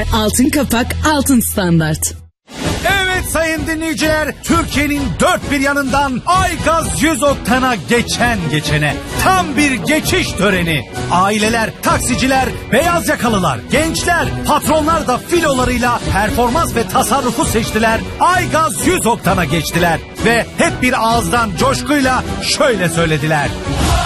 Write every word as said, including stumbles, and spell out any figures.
Altın kapak, altın standart. Evet sayın dinleyiciler, Türkiye'nin dört bir yanından Aygaz yüz oktana geçen geçene tam bir geçiş töreni. Aileler, taksiciler, beyaz yakalılar, gençler, patronlar da filolarıyla performans ve tasarrufu seçtiler. Aygaz yüz oktana geçtiler ve hep bir ağızdan coşkuyla şöyle söylediler: